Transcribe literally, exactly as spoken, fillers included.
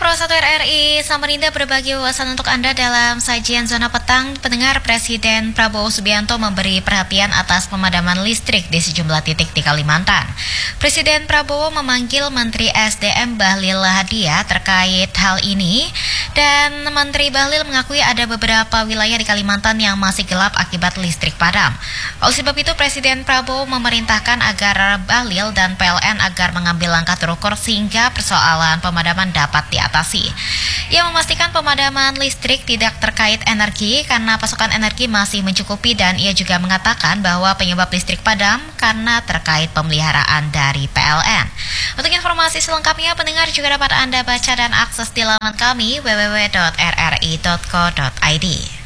Pro satu R R I Samarinda berbagi wawasan untuk Anda dalam sajian Zona Petang. Pendengar, Presiden Prabowo Subianto memberi perhatian atas pemadaman listrik di sejumlah titik di Kalimantan. Presiden Prabowo memanggil Menteri S D M Bahlil Lahadalia terkait hal ini, dan Menteri Bahlil mengakui ada beberapa wilayah di Kalimantan yang masih gelap akibat listrik padam. Oleh sebab itu, Presiden Prabowo memerintahkan agar Bahlil dan P L N agar mengambil langkah terukur sehingga persoalan pemadaman dapat diatasi. Ia memastikan pemadaman listrik tidak terkait energi karena pasokan energi masih mencukupi, dan ia juga mengatakan bahwa penyebab listrik padam karena terkait pemeliharaan dari P L N. Untuk informasi selengkapnya, pendengar juga dapat Anda baca dan akses di laman kami w w w titik r r i titik co titik i d.